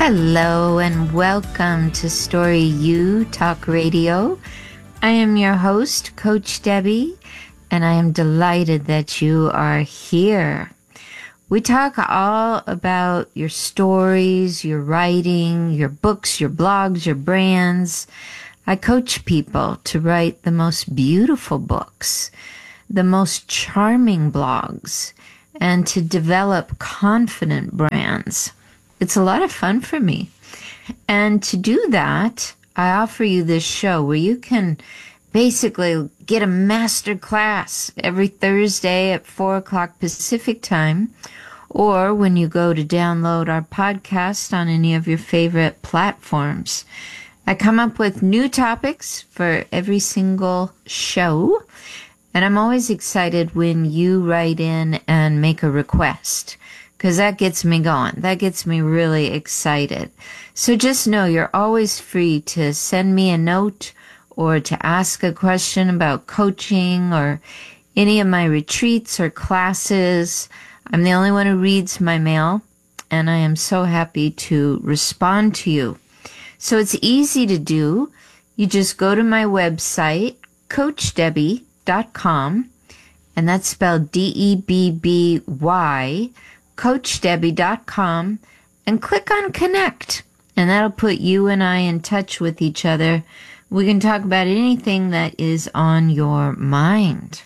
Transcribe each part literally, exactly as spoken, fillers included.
Hello and welcome to Story U Talk Radio. I am your host, Coach Debbie, and I am delighted that you are here. We talk all about your stories, your writing, your books, your blogs, your brands. I coach people to write the most beautiful books, the most charming blogs, and to develop confident brands. It's a lot of fun for me. And to do that, I offer you this show where you can basically get a master class every Thursday at four o'clock Pacific time, or when you go to download our podcast on any of your favorite platforms. I come up with new topics for every single show, and I'm always excited when you write in and make a request, because that gets me going. That gets me really excited. So just know you're always free to send me a note or to ask a question about coaching or any of my retreats or classes. I'm the only one who reads my mail, and I am so happy to respond to you. So it's easy to do. You just go to my website, coach debby dot com, and that's spelled D E B B Y, coach debby dot com, and click on Connect, and that'll put you and I in touch with each other. We can talk about anything that is on your mind.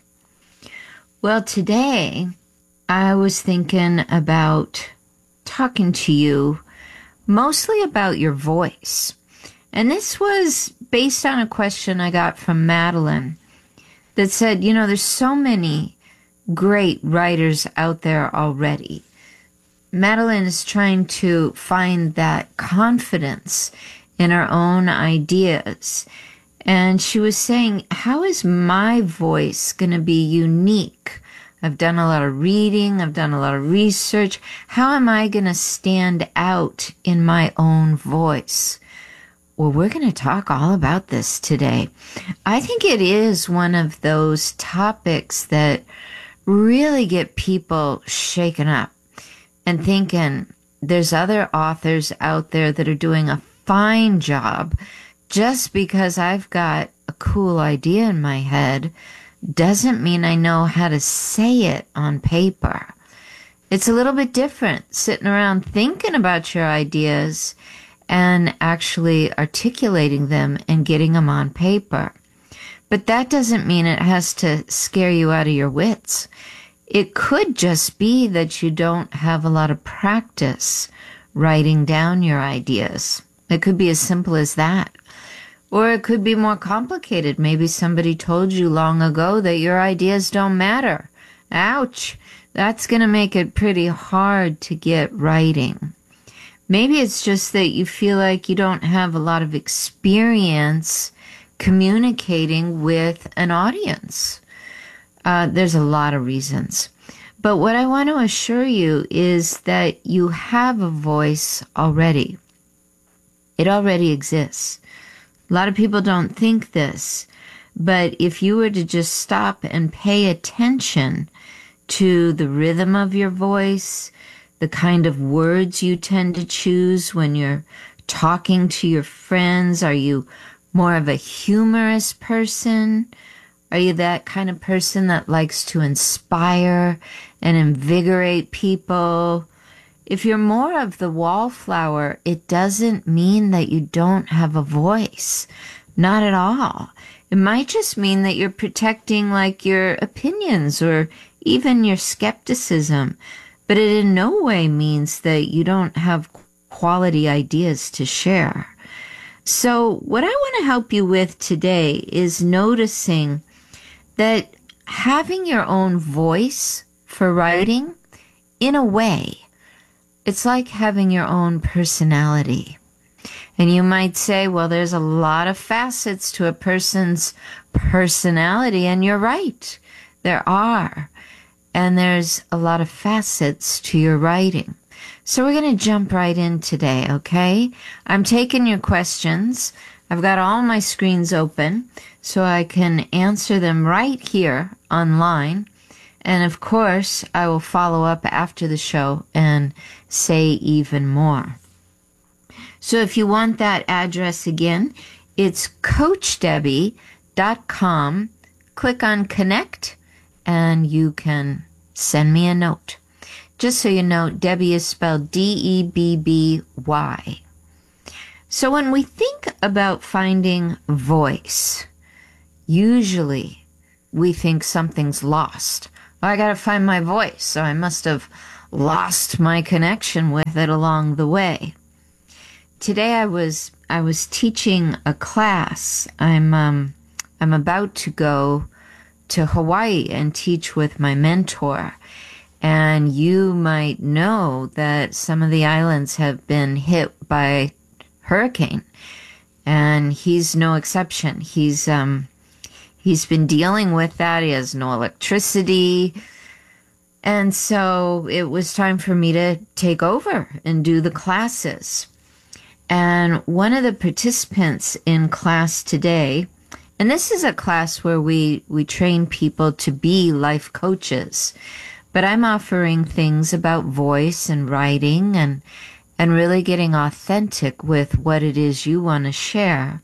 Well, today I was thinking about talking to you mostly about your voice. And this was based on a question I got from Madeline that said, you know, there's so many great writers out there already. Madeline is trying to find that confidence in her own ideas. And she was saying, how is my voice going to be unique? I've done a lot of reading. I've done a lot of research. How am I going to stand out in my own voice? Well, we're going to talk all about this today. I think it is one of those topics that really get people shaken up and thinking there's other authors out there that are doing a fine job. Just because I've got a cool idea in my head doesn't mean I know how to say it on paper. It's a little bit different sitting around thinking about your ideas and actually articulating them and getting them on paper. But that doesn't mean it has to scare you out of your wits. It could just be that you don't have a lot of practice writing down your ideas. It could be as simple as that. Or it could be more complicated. Maybe somebody told you long ago that your ideas don't matter. Ouch! That's going to make it pretty hard to get writing. Maybe it's just that you feel like you don't have a lot of experience communicating with an audience. Uh, there's a lot of reasons. But what I want to assure you is that you have a voice already. It already exists. A lot of people don't think this, but if you were to just stop and pay attention to the rhythm of your voice, the kind of words you tend to choose when you're talking to your friends, are you more of a humorous person? Are you that kind of person that likes to inspire and invigorate people? If you're more of the wallflower, it doesn't mean that you don't have a voice. Not at all. It might just mean that you're protecting like your opinions or even your skepticism. But it in no way means that you don't have quality ideas to share. So what I want to help you with today is noticing that having your own voice for writing, in a way, it's like having your own personality. And you might say, well, there's a lot of facets to a person's personality, and you're right. There are. And there's a lot of facets to your writing. So we're going to jump right in today, okay? I'm taking your questions. I've got all my screens open so I can answer them right here online. And of course, I will follow up after the show and say even more. So if you want that address again, it's coach debbie dot com. Click on connect and you can send me a note. Just so you know, Debbie is spelled D E B B Y. So when we think about finding voice, usually we think something's lost. Well, I got to find my voice, so I must have lost my connection with it along the way. Today I was I was teaching a class. I'm um I'm about to go to Hawaii and teach with my mentor. And you might know that some of the islands have been hit by hurricane, and he's no exception. He's um he's been dealing with that. He has no electricity. And so it was time for me to take over and do the classes. And one of the participants in class today, and this is a class where we, we train people to be life coaches, but I'm offering things about voice and writing and and really getting authentic with what it is you want to share.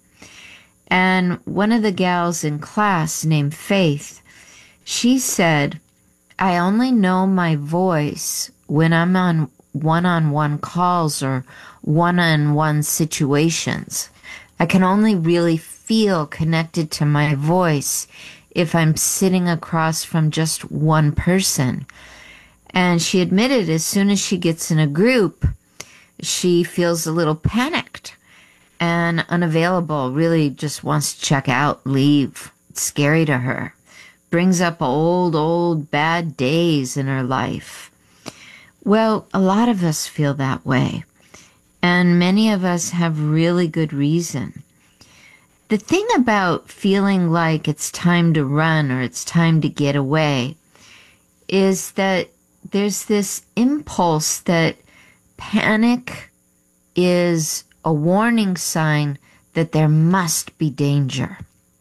And one of the gals in class named Faith, she said, I only know my voice when I'm on one-on-one calls or one-on-one situations. I can only really feel connected to my voice if I'm sitting across from just one person. And she admitted as soon as she gets in a group, she feels a little panicked and unavailable, really just wants to check out, leave. It's scary to her. Brings up old, old bad days in her life. Well, a lot of us feel that way, and many of us have really good reason. The thing about feeling like it's time to run or it's time to get away is that there's this impulse that panic is a warning sign that there must be danger.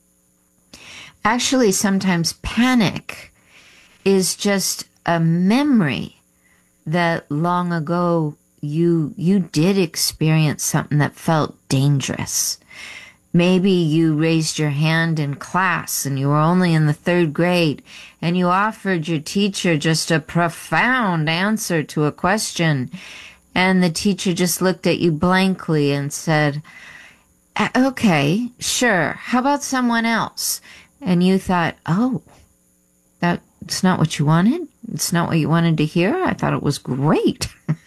Actually, sometimes panic is just a memory that long ago you you did experience something that felt dangerous. Maybe you raised your hand in class and you were only in the third grade and you offered your teacher just a profound answer to a question, and the teacher just looked at you blankly and said, okay, sure, how about someone else? And you thought, oh, that's not what you wanted? It's not what you wanted to hear? I thought it was great.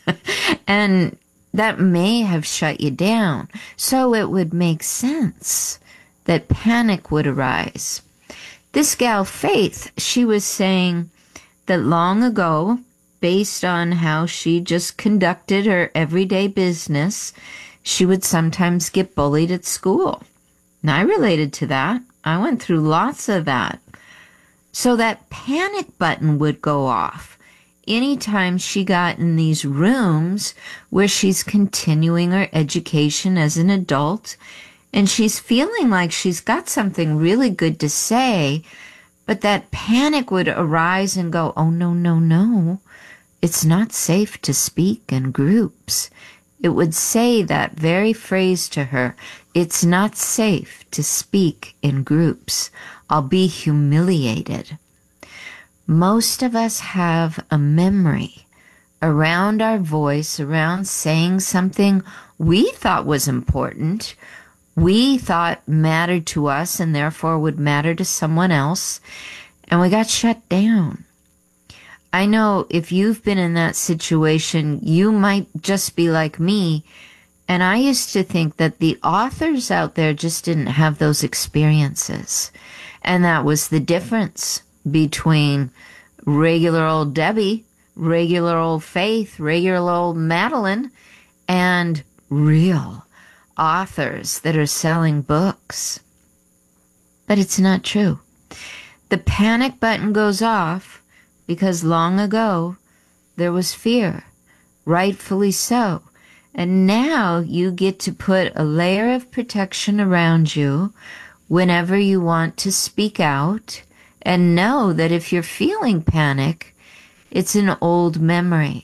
And that may have shut you down. So it would make sense that panic would arise. This gal, Faith, she was saying that long ago, based on how she just conducted her everyday business, she would sometimes get bullied at school. And I related to that. I went through lots of that. So that panic button would go off anytime she got in these rooms where she's continuing her education as an adult and she's feeling like she's got something really good to say, but that panic would arise and go, oh, no, no, no. It's not safe to speak in groups. It would say that very phrase to her. It's not safe to speak in groups. I'll be humiliated. Most of us have a memory around our voice, around saying something we thought was important, we thought mattered to us and therefore would matter to someone else, and we got shut down. I know if you've been in that situation, you might just be like me. And I used to think that the authors out there just didn't have those experiences. And that was the difference between regular old Debbie, regular old Faith, regular old Madeline, and real authors that are selling books. But it's not true. The panic button goes off because long ago there was fear, rightfully so. And now you get to put a layer of protection around you whenever you want to speak out, and know that if you're feeling panic, it's an old memory.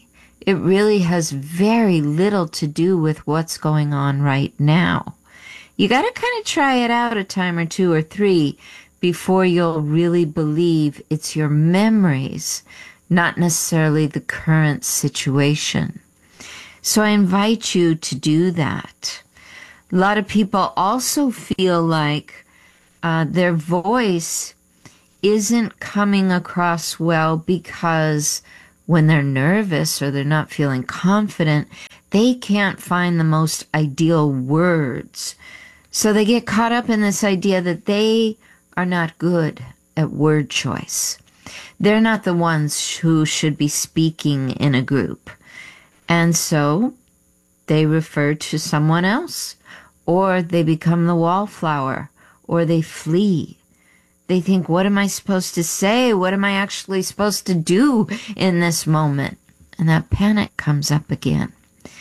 It really has very little to do with what's going on right now. You got to kind of try it out a time or two or three before you'll really believe it's your memories, not necessarily the current situation. So I invite you to do that. A lot of people also feel like uh, their voice isn't coming across well because when they're nervous or they're not feeling confident, they can't find the most ideal words. So they get caught up in this idea that they are not good at word choice. They're not the ones who should be speaking in a group. And so they refer to someone else, or they become the wallflower, or they flee. They think, what am I supposed to say? What am I actually supposed to do in this moment? And that panic comes up again.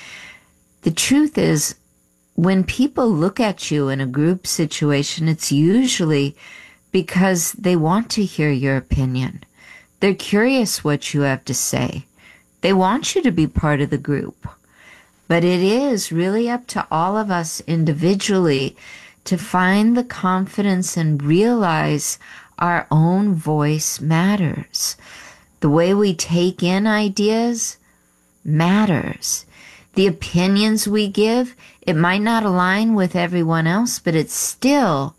The truth is, when people look at you in a group situation, it's usually because they want to hear your opinion. They're curious what you have to say. They want you to be part of the group. But it is really up to all of us individually to find the confidence and realize our own voice matters. The way we take in ideas matters. The opinions we give, it might not align with everyone else, but it still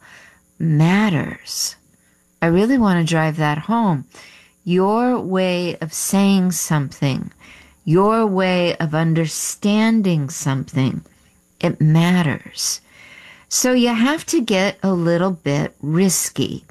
matters. I really want to drive that home. Your way of saying something, your way of understanding something, it matters. So you have to get a little bit risky.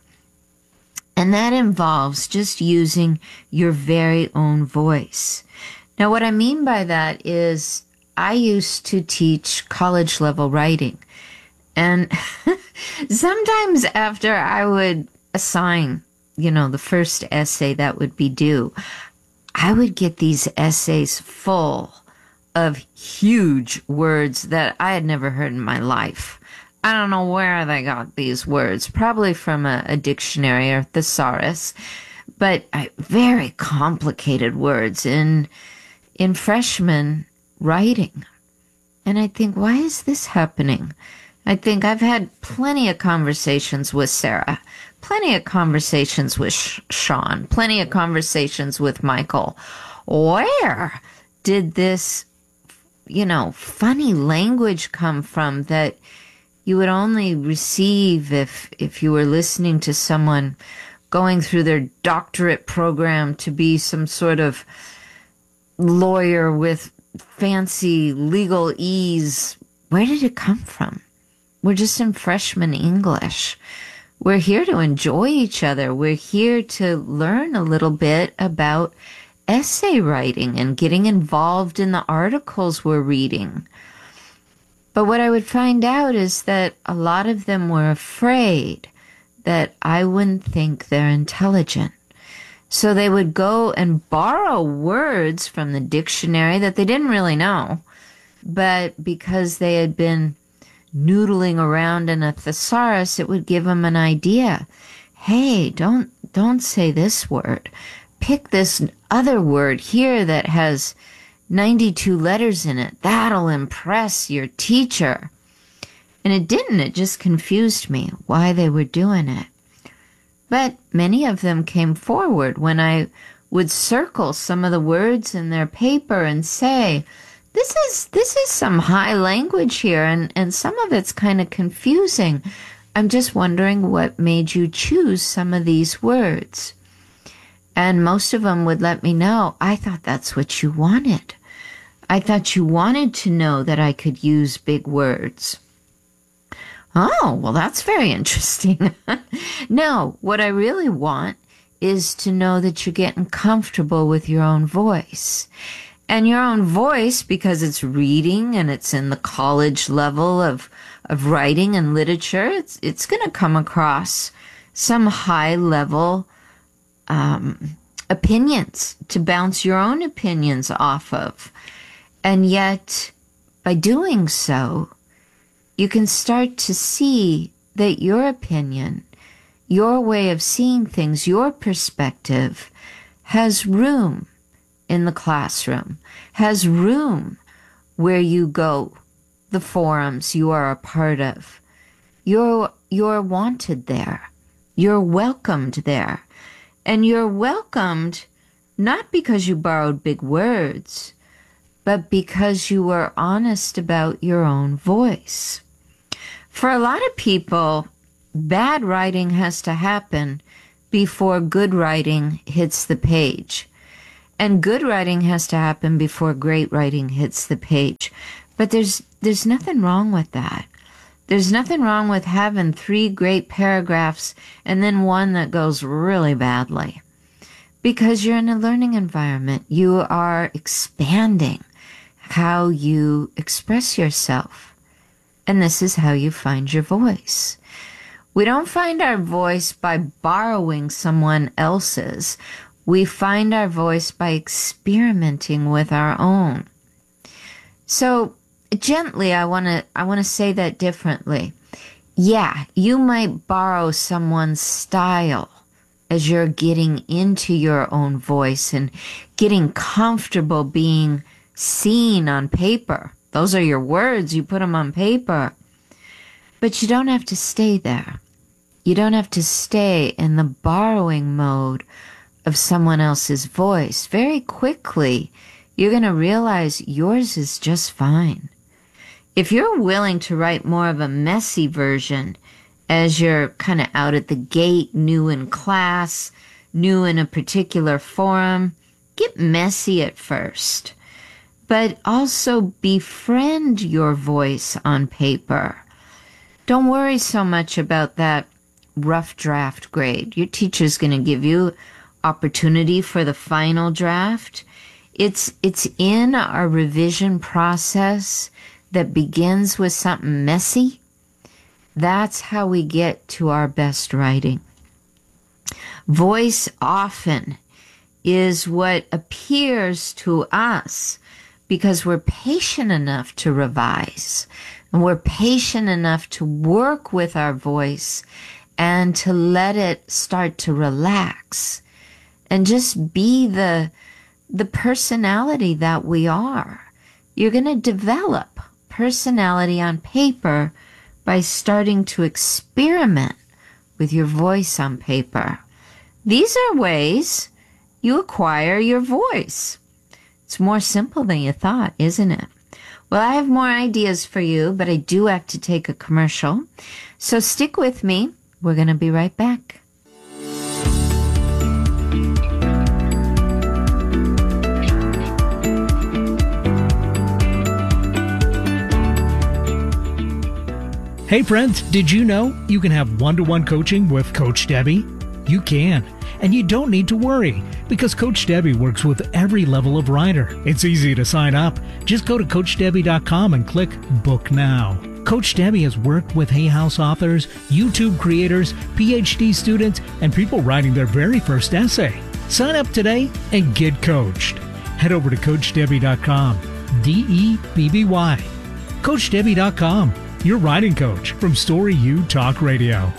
And that involves just using your very own voice. Now, what I mean by that is I used to teach college level writing. And sometimes after I would assign, you know, the first essay that would be due, I would get these essays full of huge words that I had never heard in my life. I don't know where they got these words, probably from a, a dictionary or thesaurus, but uh, very complicated words in, in freshman writing. And I think, why is this happening? I think I've had plenty of conversations with Sarah, plenty of conversations with Sean, plenty of conversations with Michael. Where did this, you know, funny language come from that you would only receive if, if you were listening to someone going through their doctorate program to be some sort of lawyer with fancy legal ease? Where did it come from? We're just in freshman English. We're here to enjoy each other. We're here to learn a little bit about essay writing and getting involved in the articles we're reading. But what I would find out is that a lot of them were afraid that I wouldn't think they're intelligent. So they would go and borrow words from the dictionary that they didn't really know, but because they had been noodling around in a thesaurus, it would give them an idea. Hey, don't don't say this word. Pick this other word here that has ninety-two letters in it. That'll impress your teacher. And it didn't. It just confused me why they were doing it. But many of them came forward when I would circle some of the words in their paper and say, This is this is some high language here, and, and some of it's kind of confusing. I'm just wondering what made you choose some of these words. And most of them would let me know, I thought that's what you wanted. I thought you wanted to know that I could use big words. Oh, well, that's very interesting. No, what I really want is to know that you're getting comfortable with your own voice. And your own voice, because it's reading and it's in the college level of, of writing and literature, it's, it's going to come across some high level um, opinions to bounce your own opinions off of. And yet, by doing so, you can start to see that your opinion, your way of seeing things, your perspective has room in the classroom, has room where you go, the forums you are a part of. You're, you're wanted there. You're welcomed there. And you're welcomed not because you borrowed big words, but because you were honest about your own voice. For a lot of people, bad writing has to happen before good writing hits the page. And good writing has to happen before great writing hits the page. But there's there's nothing wrong with that. There's nothing wrong with having three great paragraphs and then one that goes really badly. Because you're in a learning environment. You are expanding how you express yourself. And this is how you find your voice. We don't find our voice by borrowing someone else's. We find our voice by experimenting with our own. So gently, I want to I want to say that differently. Yeah, you might borrow someone's style as you're getting into your own voice and getting comfortable being seen on paper. Those are your words. You put them on paper. But you don't have to stay there. You don't have to stay in the borrowing mode of someone else's voice. Very quickly, you're going to realize yours is just fine. If you're willing to write more of a messy version as you're kind of out at the gate, new in class, new in a particular forum, get messy at first. But also befriend your voice on paper. Don't worry so much about that rough draft grade. Your teacher's going to give you opportunity for the final draft. It's it's in our revision process that begins with something messy. That's how we get to our best writing. Voice often is what appears to us because we're patient enough to revise, and we're patient enough to work with our voice and to let it start to relax and just be the, the personality that we are. You're going to develop personality on paper by starting to experiment with your voice on paper. These are ways you acquire your voice. It's more simple than you thought, isn't it? Well, I have more ideas for you, but I do have to take a commercial. So stick with me. We're going to be right back. Hey friends, did you know you can have one-to-one coaching with Coach Debbie? You can, and you don't need to worry because Coach Debbie works with every level of writer. It's easy to sign up. Just go to coach debbie dot com and click Book Now. Coach Debbie has worked with Hay House authors, YouTube creators, P H D students, and people writing their very first essay. Sign up today and get coached. Head over to coach debbie dot com, D E B B Y. coach debbie dot com, your writing coach from Story U Talk Radio.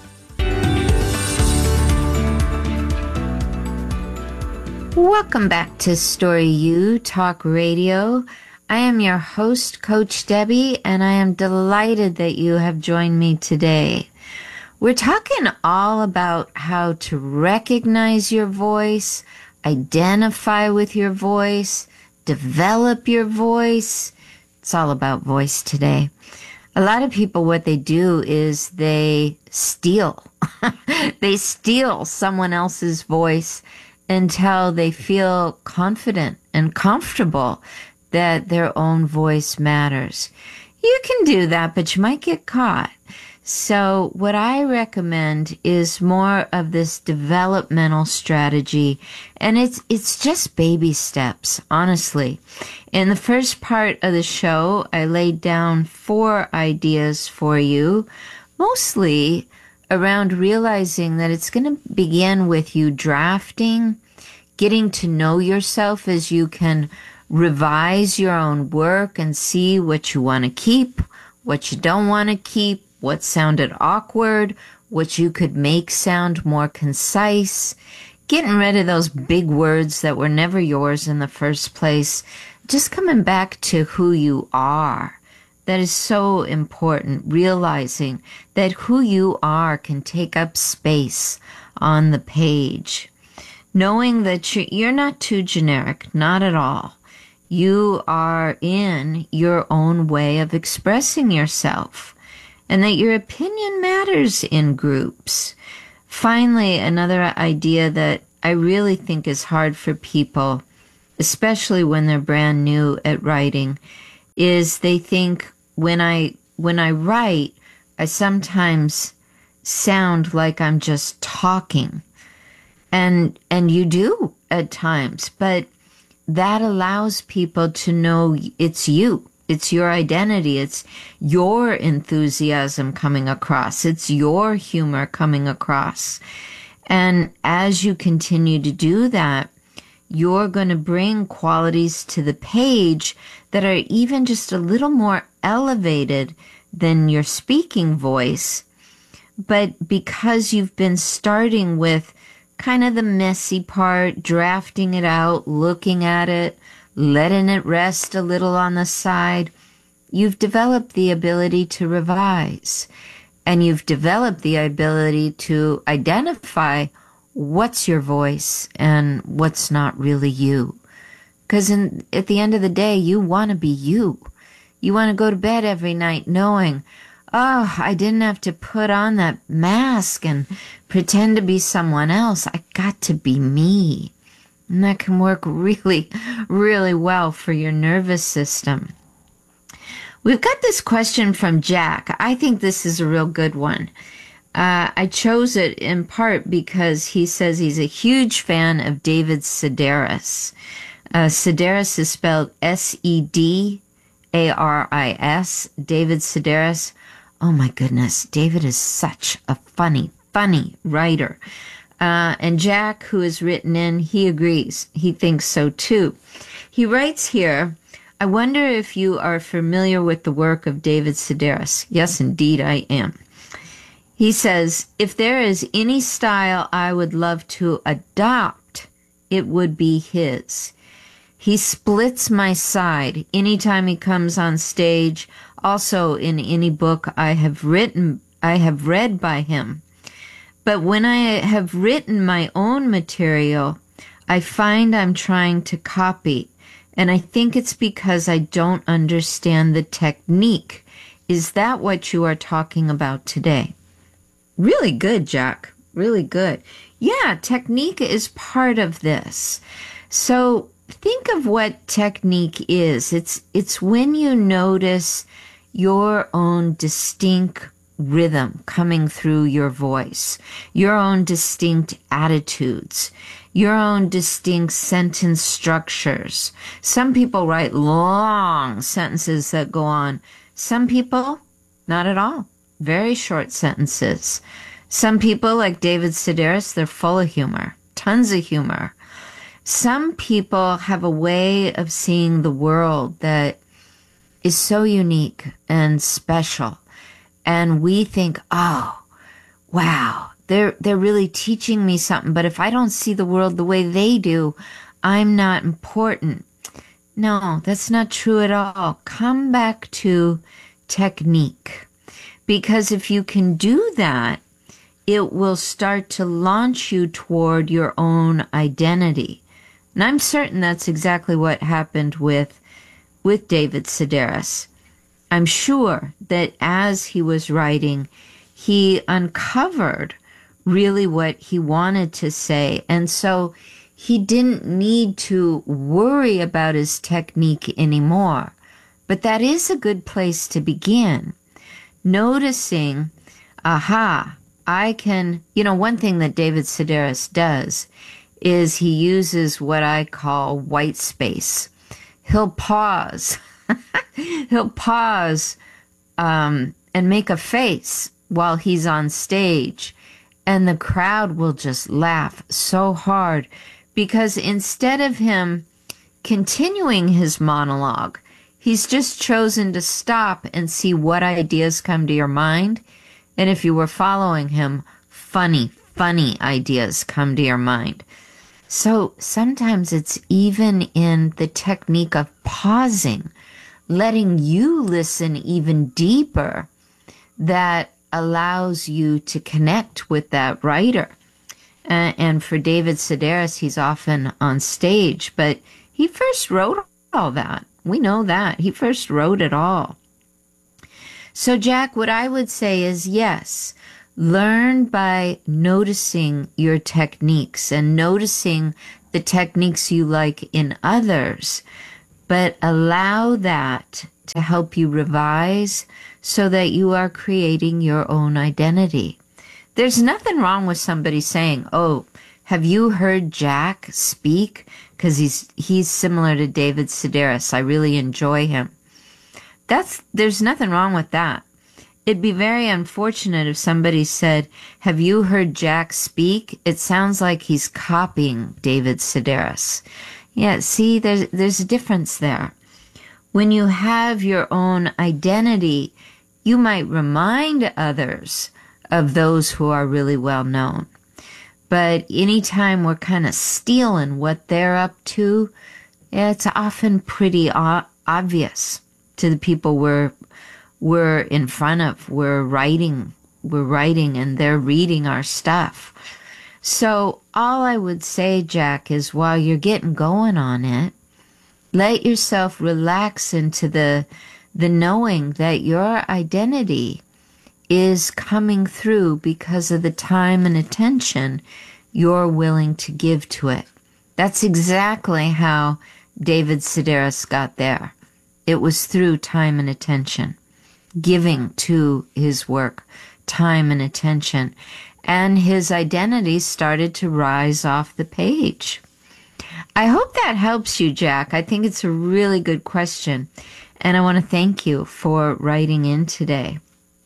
Welcome back to Story U Talk Radio. I am your host, Coach Debbie, and I am delighted that you have joined me today. We're talking all about how to recognize your voice, identify with your voice, develop your voice. It's all about voice today. A lot of people, what they do is they steal. They steal someone else's voice until they feel confident and comfortable that their own voice matters. You can do that, but you might get caught. So what I recommend is more of this developmental strategy, and it's it's just baby steps, honestly. In the first part of the show, I laid down four ideas for you, mostly around realizing that it's going to begin with you drafting, getting to know yourself as you can revise your own work and see what you want to keep, what you don't want to keep, what sounded awkward, what you could make sound more concise, getting rid of those big words that were never yours in the first place, just coming back to who you are. That is so important, realizing that who you are can take up space on the page. Knowing that you're not too generic, not at all. You are in your own way of expressing yourself, and that your opinion matters in groups. Finally, another idea that I really think is hard for people, especially when they're brand new at writing, is they think when I when I write, I sometimes sound like I'm just talking. And and you do at times, but that allows people to know it's you. It's your identity. It's your enthusiasm coming across. It's your humor coming across. And as you continue to do that, you're going to bring qualities to the page that are even just a little more elevated than your speaking voice. But because you've been starting with kind of the messy part, drafting it out, looking at it, letting it rest a little on the side, you've developed the ability to revise. And you've developed the ability to identify what's your voice and what's not really you. Because at the end of the day, you want to be you. You want to go to bed every night knowing, oh, I didn't have to put on that mask and pretend to be someone else. I got to be me. And that can work really, really well for your nervous system. We've got this question from Jack. I think this is a real good one. Uh, I chose it in part because he says he's a huge fan of David Sedaris. Uh, Sedaris is spelled S E D A R I S. David Sedaris. Oh my goodness, David is such a funny, funny writer. Uh, and Jack, who has written in, he agrees. He thinks so too. He writes here, I wonder if you are familiar with the work of David Sedaris. Yes, indeed, I am. He says, if there is any style I would love to adopt, it would be his. He splits my side anytime he comes on stage, also in any book I have written, I have read by him. But when I have written my own material, I find I'm trying to copy, and I think it's because I don't understand the technique. Is that what you are talking about today? Really good, Jack. Really good. Yeah, technique is part of this. So think of what technique is. It's it's when you notice your own distinct rhythm coming through your voice, your own distinct attitudes, your own distinct sentence structures. Some people write long sentences that go on. Some people, not at all. Very short sentences. Some people, like David Sedaris, they're full of humor, tons of humor. Some people have a way of seeing the world that is so unique and special. And we think, oh, wow, they're, they're really teaching me something. But if I don't see the world the way they do, I'm not important. No, that's not true at all. Come back to technique. Because if you can do that, it will start to launch you toward your own identity. And I'm certain that's exactly what happened with, with David Sedaris. I'm sure that as he was writing, he uncovered really what he wanted to say. And so he didn't need to worry about his technique anymore. But that is a good place to begin. Noticing, aha, I can, you know, one thing that David Sedaris does is he uses what I call white space. He'll pause. He'll pause um, and make a face while he's on stage. And the crowd will just laugh so hard because instead of him continuing his monologue, he's just chosen to stop and see what ideas come to your mind. And if you were following him, funny, funny ideas come to your mind. So sometimes it's even in the technique of pausing, letting you listen even deeper, that allows you to connect with that writer. Uh, and for David Sedaris, he's often on stage, but he first wrote all that. We know that. He first wrote it all. So, Jack, what I would say is yes, learn by noticing your techniques and noticing the techniques you like in others, but allow that to help you revise so that you are creating your own identity. There's nothing wrong with somebody saying, oh, have you heard Jack speak? Because he's he's similar to David Sedaris. I really enjoy him. That's there's nothing wrong with that. It'd be very unfortunate if somebody said, have you heard Jack speak? It sounds like he's copying David Sedaris. Yeah, see, there's there's a difference there. When you have your own identity, you might remind others of those who are really well known. But anytime we're kind of stealing what they're up to, it's often pretty o- obvious to the people we're we're in front of. We're writing, we're writing, and they're reading our stuff. So all I would say, Jack, is while you're getting going on it, let yourself relax into the the knowing that your identity is coming through because of the time and attention you're willing to give to it. That's exactly how David Sedaris got there. It was through time and attention, giving to his work time and attention, and his identity started to rise off the page. I hope that helps you, Jack. I think it's a really good question, and I want to thank you for writing in today.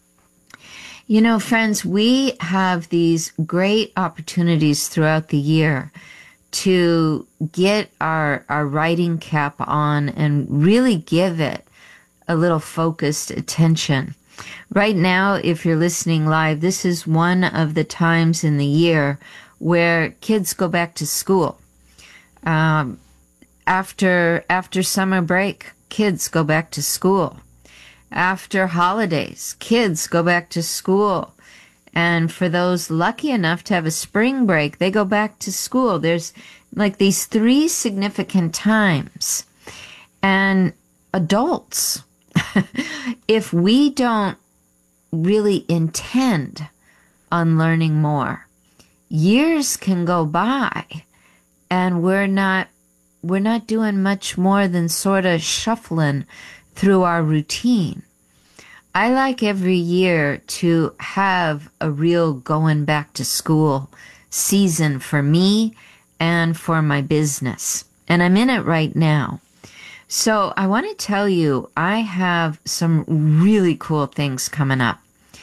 You know, friends, we have these great opportunities throughout the year to get our, our writing cap on and really give it a little focused attention. Right now, if you're listening live, this is one of the times in the year where kids go back to school. Um, after, after summer break, kids go back to school. After holidays, kids go back to school. And for those lucky enough to have a spring break, they go back to school. There's like these three significant times. And adults, if we don't really intend on learning more, years can go by and we're not we're not doing much more than sort of shuffling through our routine. I like every year to have a real going back to school season for me and for my business. And I'm in it right now. So I want to tell you, I have some really cool things coming up.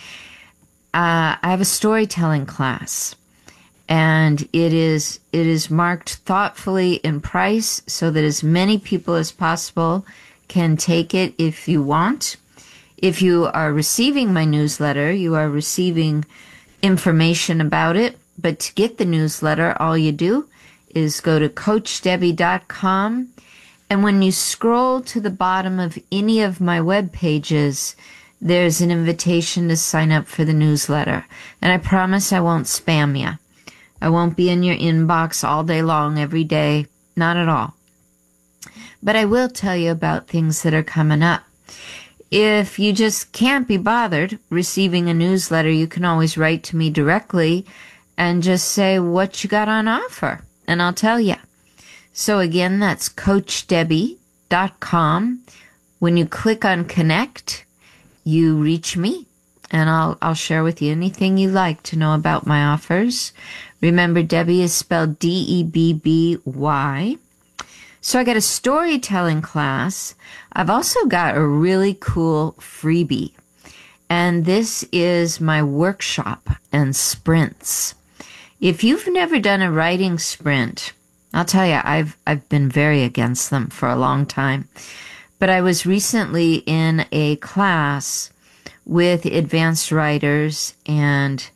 Uh, I have a storytelling class, and it is it is marked thoughtfully in price so that as many people as possible can take it if you want. If you are receiving my newsletter, you are receiving information about it. But to get the newsletter, all you do is go to coach debbie dot com. And when you scroll to the bottom of any of my web pages, there's an invitation to sign up for the newsletter. And I promise I won't spam you. I won't be in your inbox all day long, every day. Not at all. But I will tell you about things that are coming up. If you just can't be bothered receiving a newsletter, you can always write to me directly and just say what you got on offer, and I'll tell you. So again, that's coach debbie dot com. When you click on connect, you reach me, and I'll I'll share with you anything you like to know about my offers. Remember, Debbie is spelled D E B B Y. So I got a storytelling class. I've also got a really cool freebie, and this is my workshop and sprints. If you've never done a writing sprint, I'll tell you, I've I've been very against them for a long time. But I was recently in a class with advanced writers, and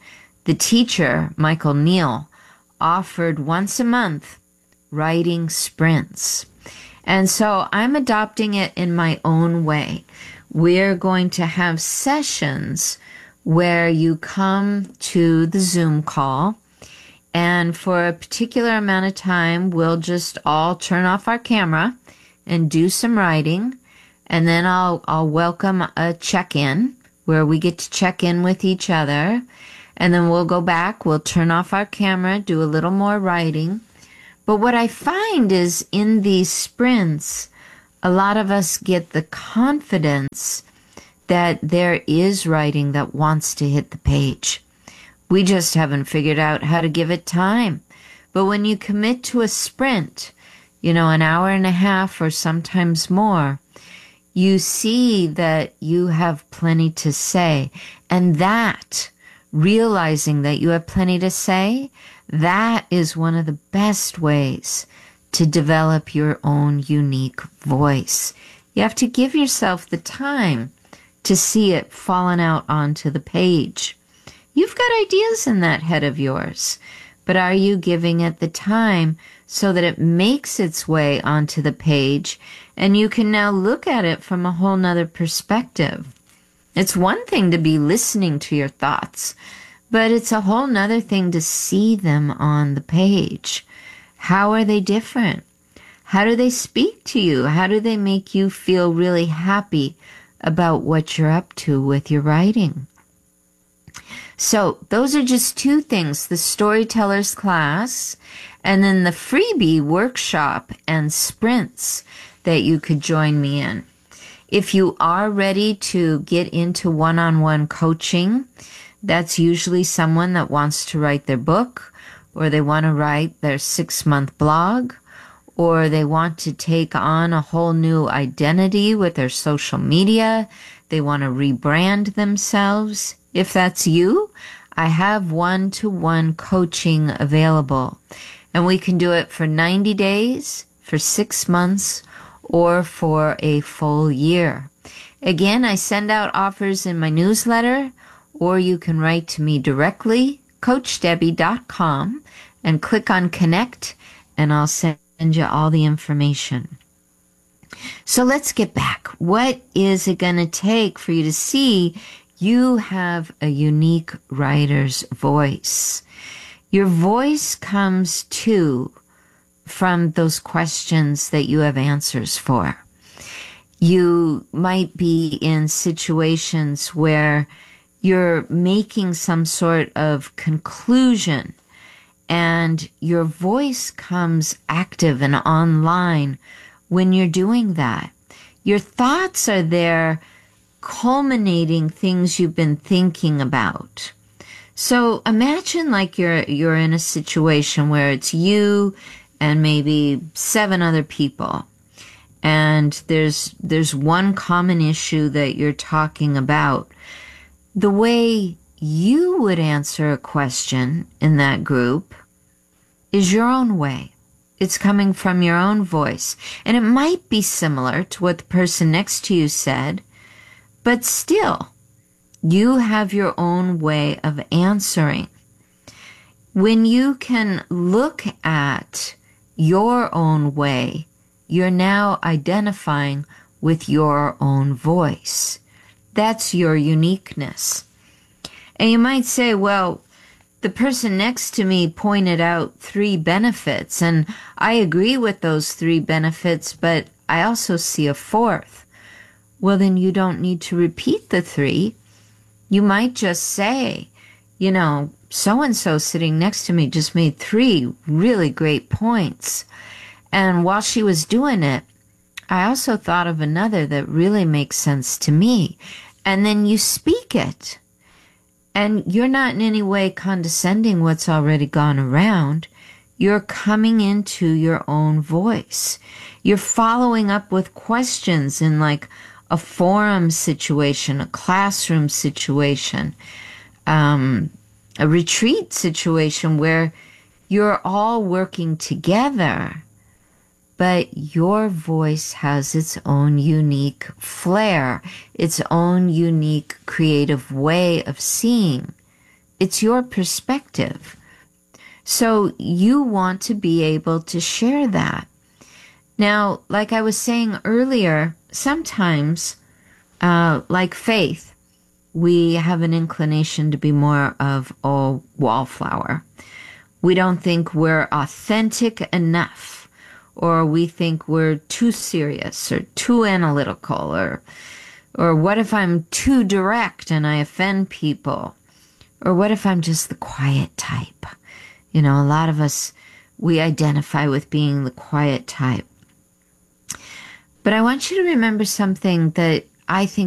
The teacher, Michael Neal, offered once a month writing sprints. And so I'm adopting it in my own way. We're going to have sessions where you come to the Zoom call, and for a particular amount of time, we'll just all turn off our camera and do some writing. And then I'll, I'll welcome a check-in where we get to check in with each other. And then we'll go back, we'll turn off our camera, do a little more writing. But what I find is in these sprints, a lot of us get the confidence that there is writing that wants to hit the page. We just haven't figured out how to give it time. But when you commit to a sprint, you know, an hour and a half or sometimes more, you see that you have plenty to say. And that, realizing that you have plenty to say, that is one of the best ways to develop your own unique voice. You have to give yourself the time to see it falling out onto the page. You've got ideas in that head of yours, but are you giving it the time so that it makes its way onto the page and you can now look at it from a whole nother perspective? It's one thing to be listening to your thoughts, but it's a whole nother thing to see them on the page. How are they different? How do they speak to you? How do they make you feel really happy about what you're up to with your writing? So those are just two things, the Storytellers class and then the freebie workshop and sprints that you could join me in. If you are ready to get into one-on-one coaching, that's usually someone that wants to write their book, or they want to write their six-month blog, or they want to take on a whole new identity with their social media. They want to rebrand themselves. If that's you, I have one-to-one coaching available. And we can do it for ninety days, for six months, or for a full year. Again, I send out offers in my newsletter, or you can write to me directly, coach debbie dot com, and click on Connect, and I'll send you all the information. So let's get back. What is it going to take for you to see you have a unique writer's voice? Your voice comes too from those questions that you have answers for. You might be in situations where you're making some sort of conclusion and your voice comes active and online when you're doing that. Your thoughts are there culminating things you've been thinking about. So imagine like you're you're in a situation where it's you and maybe seven other people. And there's there's one common issue that you're talking about. The way you would answer a question in that group is your own way. It's coming from your own voice. And it might be similar to what the person next to you said, but still, you have your own way of answering. When you can look at your own way, you're now identifying with your own voice. That's your uniqueness. And you might say, well, the person next to me pointed out three benefits, and I agree with those three benefits, but I also see a fourth. Well, then you don't need to repeat the three. You might just say, you know, so-and-so sitting next to me just made three really great points. And while she was doing it, I also thought of another that really makes sense to me. And then you speak it. And you're not in any way condescending what's already gone around. You're coming into your own voice. You're following up with questions in like a forum situation, a classroom situation, um, a retreat situation where you're all working together, but your voice has its own unique flair, its own unique creative way of seeing. it's your perspective. So you want to be able to share that. Now, like I was saying earlier, sometimes, uh, like Faith, we have an inclination to be more of a wallflower. We don't think we're authentic enough, or we think we're too serious or too analytical, or or what if I'm too direct and I offend people? Or what if I'm just the quiet type? You know, a lot of us, we identify with being the quiet type. But I want you to remember something that I think